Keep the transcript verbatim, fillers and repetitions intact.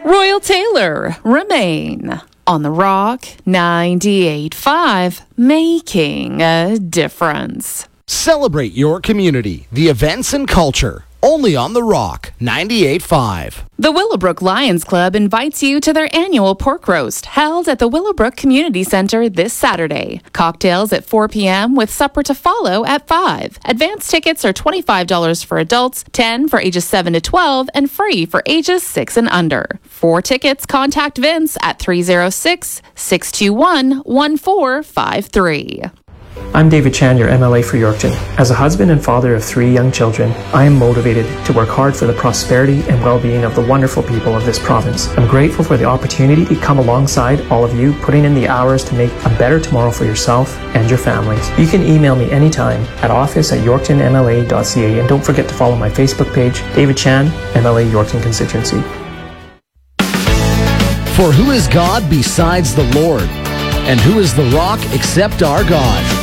Royal Taylor, Remain on the Rock ninety-eight point five, making a difference. Celebrate your community, the events and culture, only on the Rock ninety-eight point five. The Willowbrook Lions Club invites you to their annual pork roast held at the Willowbrook Community Center this Saturday. Cocktails at four p.m. with supper to follow at five. Advance tickets are twenty-five dollars for adults, ten dollars for ages seven to twelve, and free for ages six and under. For tickets, contact Vince at three oh six, six two one, one four five three. I'm David Chan, your M L A for Yorkton. As a husband and father of three young children, I am motivated to work hard for the prosperity and well-being of the wonderful people of this province. I'm grateful for the opportunity to come alongside all of you, putting in the hours to make a better tomorrow for yourself and your families. You can email me anytime at office at yorkton m l a dot c a, and don't forget to follow my Facebook page, David Chan, M L A Yorkton Constituency. For who is God besides the Lord? And who is the rock except our God?